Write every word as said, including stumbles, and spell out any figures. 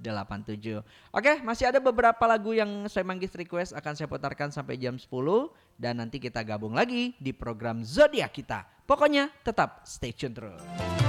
delapan tujuh. Oke, masih ada beberapa lagu yang saya Manggis request akan saya putarkan sampai jam sepuluh dan nanti kita gabung lagi di program Zodiak kita. Pokoknya tetap stay tune terus.